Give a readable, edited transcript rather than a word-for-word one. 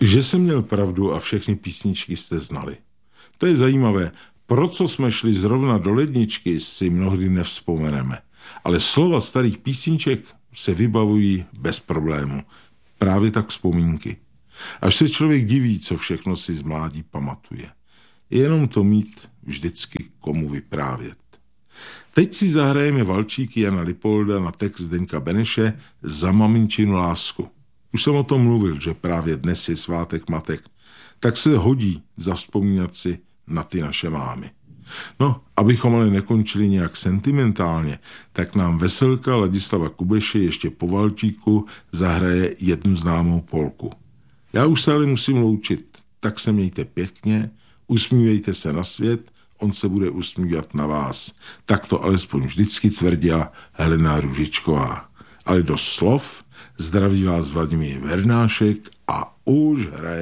Že jsem měl pravdu a všechny písničky jste znali. To je zajímavé. Pro co jsme šli zrovna do ledničky, si mnohdy nevzpomeneme. Ale slova starých písniček se vybavují bez problému. Právě tak vzpomínky. Až se člověk diví, co všechno si z mládí pamatuje. Je jenom to mít vždycky komu vyprávět. Teď si zahrajeme valčíky Jana Lipolda na text Zdeňka Beneše Za maminčinu lásku. Už jsem o tom mluvil, že právě dnes je svátek matek, tak se hodí zavzpomínat si na ty naše mámy. No, abychom ale nekončili nějak sentimentálně, tak nám veselka Ladislava Kubeše ještě po valčíku zahraje jednu známou polku. Já už se ale musím loučit, tak se mějte pěkně, usmívejte se na svět, on se bude usmívat na vás. Tak to alespoň vždycky tvrdila Helena Růžičková. Ale do slov zdraví vás Vladimír Vernášek a už hraje